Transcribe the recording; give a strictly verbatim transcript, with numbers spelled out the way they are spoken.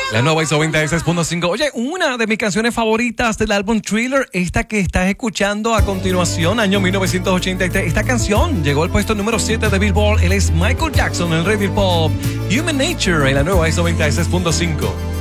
La nueva I S O noventa y seis punto cinco. Oye, una de mis canciones favoritas del álbum Thriller, esta que estás escuchando a continuación, año mil novecientos ochenta y tres. Esta canción llegó al puesto número siete de Billboard. Él es Michael Jackson en Radio Pop. Human Nature en la nueva I S O noventa y seis punto cinco.